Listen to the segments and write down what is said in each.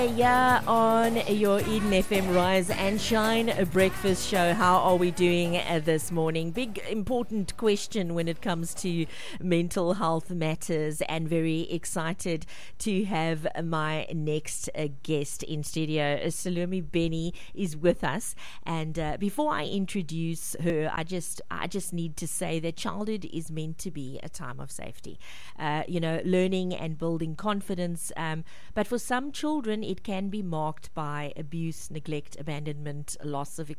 Yeah, on your Eden FM Rise and Shine breakfast show. How are we doing this morning? Big important question when it comes to mental health matters, and very excited to have my next guest in studio. Salome Benny is with us, and before I introduce her, I just need to say that childhood is meant to be a time of safety. Learning and building confidence, but for some children it can be marked by abuse, neglect, abandonment, loss of,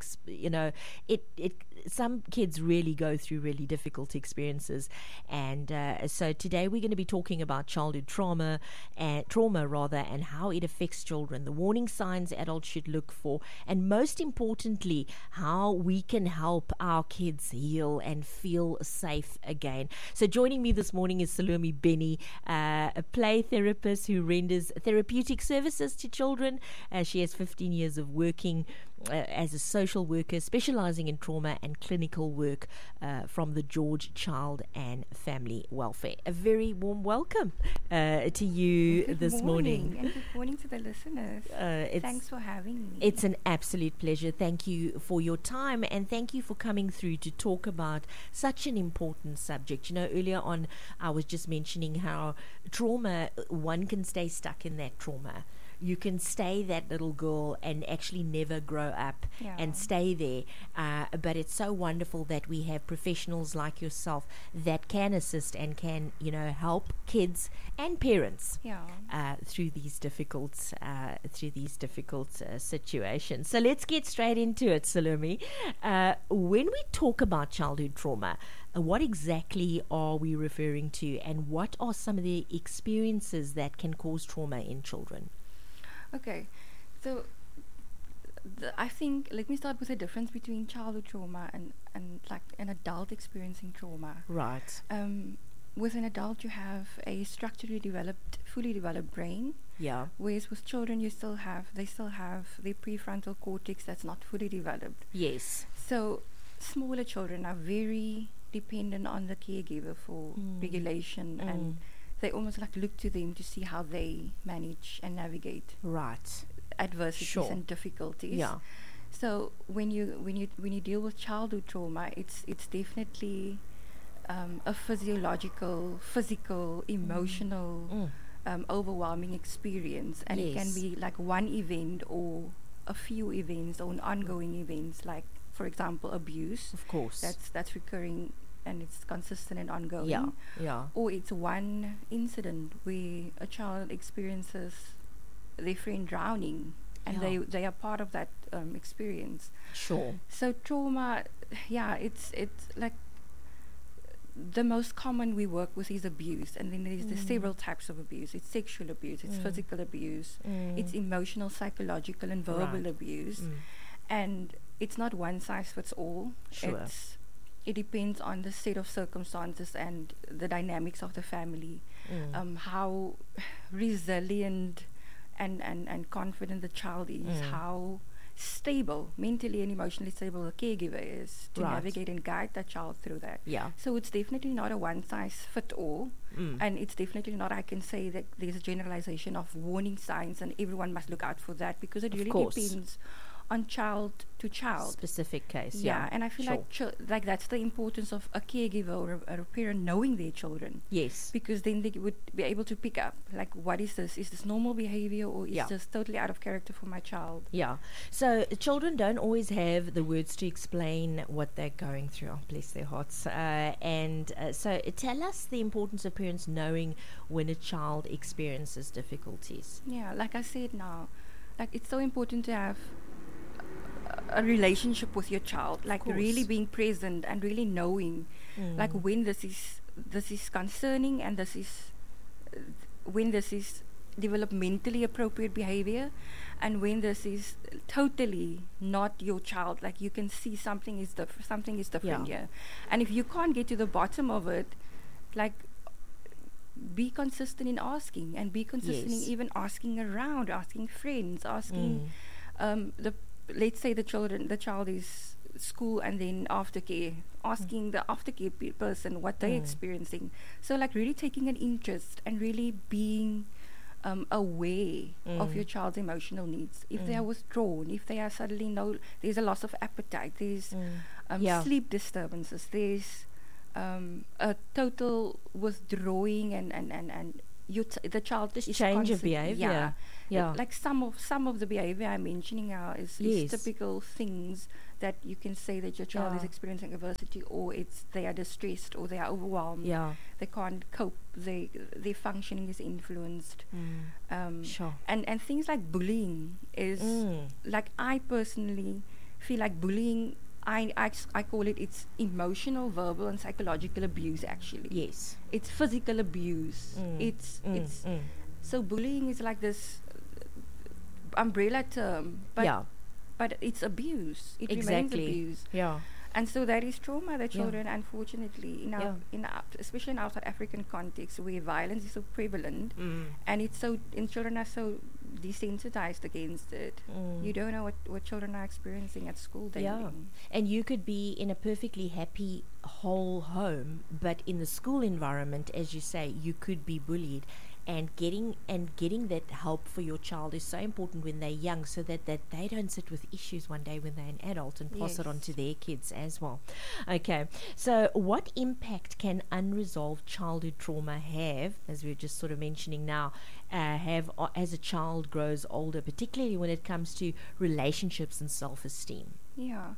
some kids really go through really difficult experiences. And so today we're going to be talking about childhood trauma, and how it affects children, the warning signs adults should look for, and most importantly, how we can help our kids heal and feel safe again. So joining me this morning is Salome Benny, a play therapist who renders therapeutic services to children. She has 15 years of working as a social worker, specializing in trauma and clinical work from the George Child and Family Welfare. A very warm welcome to you this morning. And good morning to the listeners. Thanks for having me. It's an absolute pleasure. Thank you for your time, and thank you for coming through to talk about such an important subject. You know, earlier on I was just mentioning how trauma, one can stay stuck in that trauma. You can stay that little girl and actually never grow up and stay there. But it's so wonderful that we have professionals like yourself that can assist and can, help kids and parents through these difficult situations. So let's get straight into it, Salome. When we talk about childhood trauma, what exactly are we referring to, and what are some of the experiences that can cause trauma in children? Okay, so I think, let me start with the difference between childhood trauma and like an adult experiencing trauma. Right. With an adult, you have a structurally developed, fully developed brain. Yeah. Whereas with children, they still have their prefrontal cortex that's not fully developed. Yes. So smaller children are very dependent on the caregiver for regulation, and they almost like look to them to see how they manage and navigate adversities and difficulties. Yeah. So when you deal with childhood trauma, it's definitely a physiological, physical, emotional, overwhelming experience, and it can be like one event or a few events or ongoing events, like for example abuse. Of course. That's recurring and it's consistent and ongoing. Yeah. Or it's one incident where a child experiences their friend drowning, and they are part of that experience. Sure. So trauma, it's like the most common we work with is abuse, and then there's the several types of abuse. It's sexual abuse, it's physical abuse, it's emotional, psychological, and verbal abuse, and it's not one size fits all. Sure. It depends on the set of circumstances and the dynamics of the family, how resilient and confident the child is, how stable, mentally and emotionally stable the caregiver is to navigate and guide that child through that. Yeah. So it's definitely not a one-size-fits-all, and it's definitely not, I can say that there's a generalization of warning signs and everyone must look out for that, because it really depends on child to child, specific case. And I feel like that's the importance of a caregiver or a parent knowing their children. Yes. Because then they would be able to pick up, like, what is this? Is this normal behavior, or is this totally out of character for my child? Yeah. So children don't always have the words to explain what they're going through. Oh, bless their hearts. So tell us the importance of parents knowing when a child experiences difficulties. Yeah, like I said now, like it's so important to have a relationship with your child, like really being present and really knowing like when this is concerning, and this is when this is developmentally appropriate behavior, and when this is totally not your child. Like you can see something is different here, and if you can't get to the bottom of it, like be consistent in asking, and be consistent in even asking around, asking friends, asking let's say the child is school and then aftercare, asking the aftercare person what they're experiencing. So like really taking an interest and really being aware of your child's emotional needs. If they are withdrawn, if they are suddenly there's a loss of appetite, there's sleep disturbances, there's a total withdrawing and the child Just is change of constant- behavior. Yeah. Like some of the behavior I'm mentioning now is Yes. typical things that you can say that your child is Yeah. experiencing adversity, or they are distressed, or they are overwhelmed. Yeah. They can't cope. Their functioning is influenced. Sure. And things like bullying is like, I personally feel like bullying, I call it's emotional, verbal, and psychological abuse. Actually, Yes. it's physical abuse. It's so bullying is like this umbrella term, but Yeah. but it's abuse. It remains Exactly. abuse. Yeah. And so that is trauma that children, unfortunately, especially in our South African context, where violence is so prevalent, and children are so desensitized against it. You don't know what children are experiencing at school daily. Yeah. And you could be in a perfectly happy whole home, but in the school environment, as you say, you could be bullied. And getting that help for your child is so important when they're young, so that they don't sit with issues one day when they're an adult and pass it on to their kids as well. Okay, so what impact can unresolved childhood trauma have, as we we're just sort of mentioning now, as a child grows older, particularly when it comes to relationships and self-esteem? Yeah.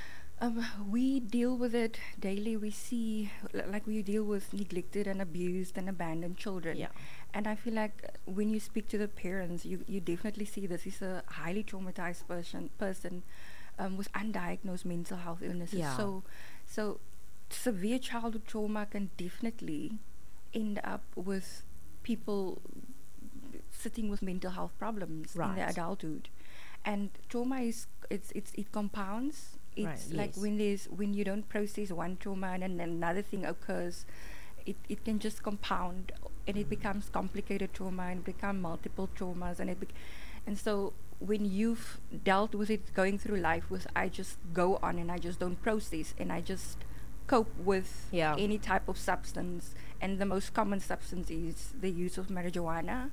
We deal with it daily. We see, like, we deal with neglected and abused and abandoned children. Yeah. And I feel like when you speak to the parents, you definitely see this is a highly traumatized person with undiagnosed mental health illnesses. Yeah. So severe childhood trauma can definitely end up with people sitting with mental health problems in their adulthood. And trauma it compounds. It's Right, like yes. when you don't process one trauma and then another thing occurs, it can just compound, and it becomes complicated trauma and become multiple traumas, and so when you've dealt with it going through life with, I just go on and I just don't process and I just cope with any type of substance, and the most common substance is the use of marijuana.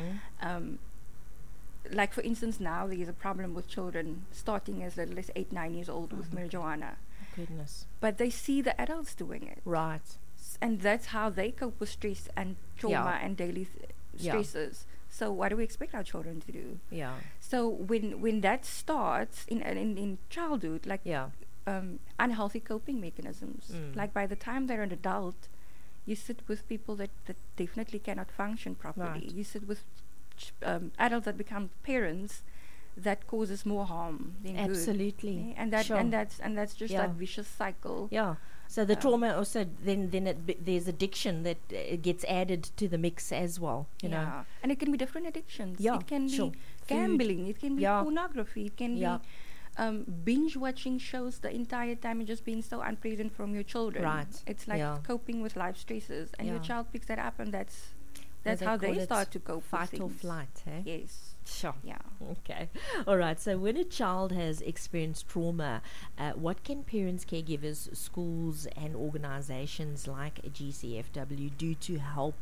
Like, for instance, now there is a problem with children starting as little as 8-9 years old with marijuana, Goodness. but they see the adults doing it, Right. and that's how they cope with stress and trauma and daily stresses. So what do we expect our children to do? Yeah. So when that starts in childhood, like unhealthy coping mechanisms, like by the time they're an adult, you sit with people that definitely cannot function properly. Right. You sit with adults that become parents, that causes more harm than good. Absolutely. And that Sure. and that's just Yeah. that vicious cycle. Yeah. So the trauma also then there's addiction that gets added to the mix as well. You know. And it can be different addictions. Yeah, It can sure. be Food. gambling. It can be pornography. It can Yeah. be binge watching shows the entire time and just being so unpresent from your children. Right. It's like coping with life stresses, and your child picks that up, and that's They how call they it start to cope fight with or things. flight. Eh? Yes. Sure. Yeah. Okay. All right. So when a child has experienced trauma, what can parents, caregivers, schools, and organizations like GCFW do to help,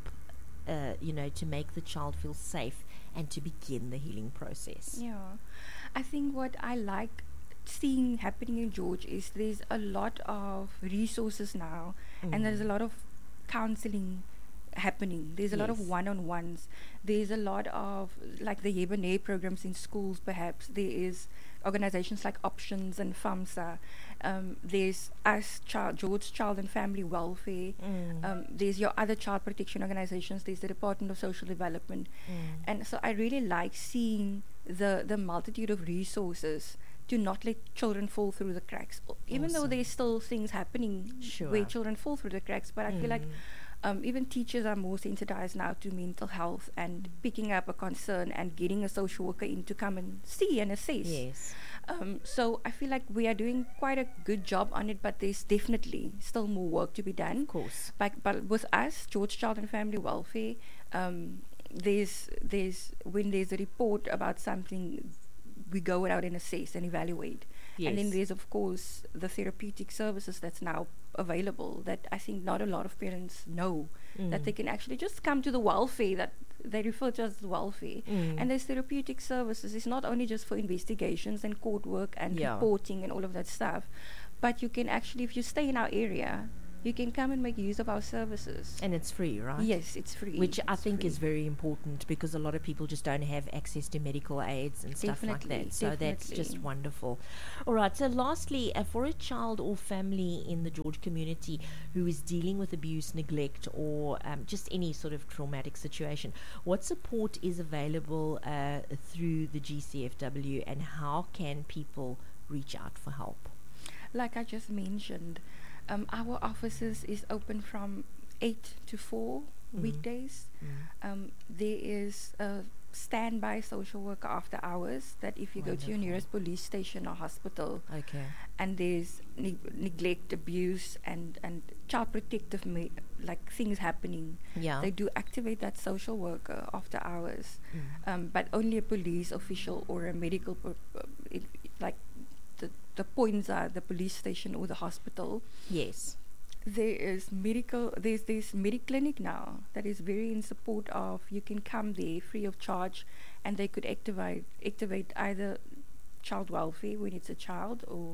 to make the child feel safe and to begin the healing process? Yeah. I think what I like seeing happening in George is there's a lot of resources now, and there's a lot of counseling happening. There's a lot of one-on-ones. There's a lot of, like, the Yebane programs in schools, perhaps. There is organizations like Options and FAMSA. There's George Child and Family Welfare. There's your other child protection organizations. There's the Department of Social Development. And so I really like seeing the multitude of resources to not let children fall through the cracks. Even though there's still things happening where children fall through the cracks, but I feel like even teachers are more sensitized now to mental health and picking up a concern and getting a social worker in to come and see and assess. Yes. So I feel like we are doing quite a good job on it, but there's definitely still more work to be done. Of course. But with us, George Child and Family Welfare, there's when there's a report about something, we go out and assess and evaluate. Yes. And then there's, of course, the therapeutic services that's now available that I think not a lot of parents know, that they can actually just come to the welfare, that they refer to as welfare. And there's therapeutic services. It's not only just for investigations and court work and reporting and all of that stuff, but you can actually, if you stay in our area, you can come and make use of our services. And it's free, right? Yes, it's free. Which I think is very important, because a lot of people just don't have access to medical aids and stuff like that. So that's just wonderful. All right, so lastly, for a child or family in the George community who is dealing with abuse, neglect, or just any sort of traumatic situation, what support is available through the GCFW, and how can people reach out for help? Like I just mentioned, our offices is open from 8 to 4 weekdays. There is a standby social worker after hours, that if you go to your nearest police station or hospital, and there's neglect, abuse, and child protective like things happening, they do activate that social worker after hours. But only a police official or a medical like the points are the police station or the hospital. Yes. There's this Mediclinic now that is very in support of, you can come there free of charge, and they could activate either child welfare when it's a child, or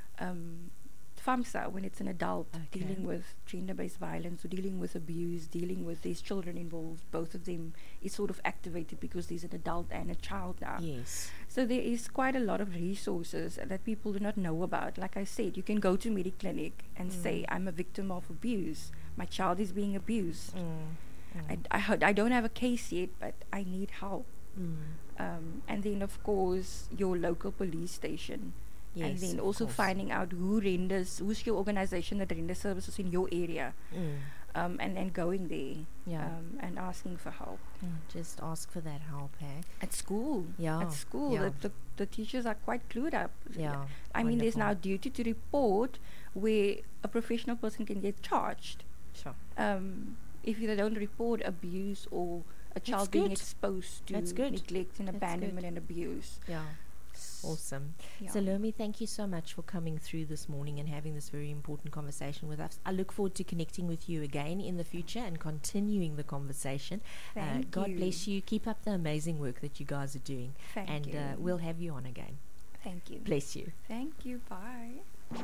FAMSA when it's an adult, dealing with gender-based violence, or dealing with abuse, dealing with these children involved. Both of them is sort of activated because there's an adult and a child now. Yes. So there is quite a lot of resources that people do not know about. Like I said, you can go to Mediclinic and say, I'm a victim of abuse. My child is being abused. I don't have a case yet, but I need help. And then, of course, your local police station. Yes, and then also finding out who's your organization that renders services in your area. And then going there and asking for help. Just ask for that help, eh? At school. At school. The teachers are quite clued up. I mean, there's now duty to report where a professional person can get charged. Sure. If they don't report abuse or a child being exposed to neglect and abandonment and abuse. Awesome. Salome, thank you so much for coming through this morning and having this very important conversation with us. I look forward to connecting with you again in the future and continuing the conversation. God bless you. Keep up the amazing work that you guys are doing. Thank you. And we'll have you on again. Thank you. Bless you. Thank you. Bye.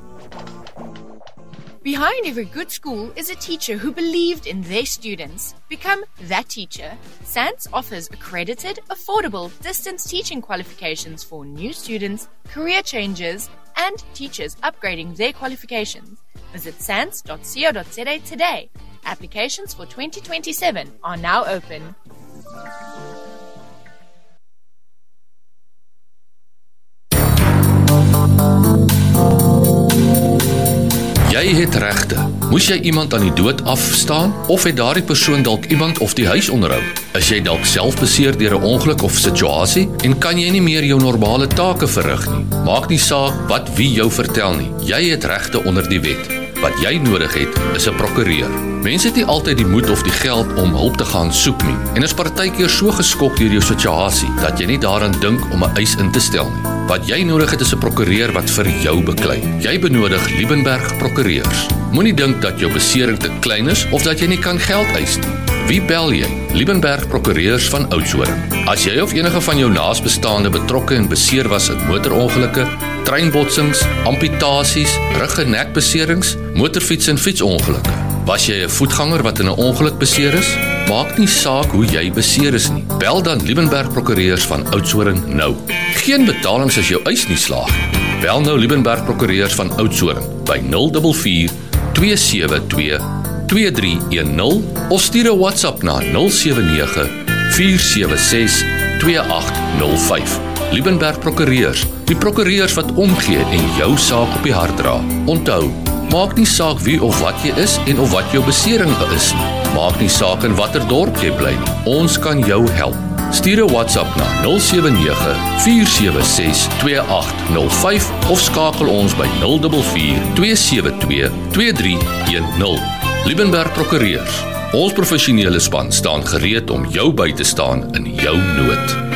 Behind every good school is a teacher who believed in their students. Become that teacher. SANS offers accredited, affordable, distance teaching qualifications for new students, career changers, and teachers upgrading their qualifications. Visit sans.co.za today. Applications for 2027 are now open. Jy het regte. Moes jy iemand aan die dood afstaan, of het daardie persoon dalk iemand of die huis onderhou? Is jy dalk self beseer deur 'n ongeluk of situasie en kan jy nie meer jou normale take verrig nie? Maak nie saak wat wie jou vertel nie. Jy het regte onder die wet. Wat jy nodig het, is 'n prokureur. Mense het nie altyd die moed of die geld om hulp te gaan soek nie, en is partykeer so geskok deur jou situasie dat jy nie daaraan dink om 'n eis in te stel nie. Wat jy nodig het, is 'n prokureur wat vir jou beklei. Jy benodig Liebenberg Prokureurs. Moenie dink dat jou besering te klein is of dat jy nie kan geld eis nie. Wie bel jy? Liebenberg Prokureurs van Oudtshoorn. As jy of enige van jou naasbestaande betrokke en beseer was in motorongelukke, treinbotsings, amputasies, rug- en nekbeserings, motorfiets- en fietsongelukke. Was jy 'n voetganger wat in 'n ongeluk beseer is? Maak nie saak hoe jy beseer is nie. Bel dan Liebenberg Prokureurs van Oudtshoorn nou. Geen betalings as jou eis nie slaag nie. Bel nou Liebenberg Prokureurs van Oudtshoorn by 044 272 2310 of stuur 'n WhatsApp na 079 476 2805. Liebenberg Prokureurs, die prokureurs wat omgee en jou saak op die hart dra. Onthou, maak nie saak wie of wat jy is en of wat jou besering is nie. Maak nie saak in watter dorp jy bly nie. Ons kan jou help. Stuur 'n WhatsApp na 079 476 2805 of skakel ons by 044 272 2310. Liebenberg Prokureurs. Ons professionele span staan gereed om jou by te staan in jou nood.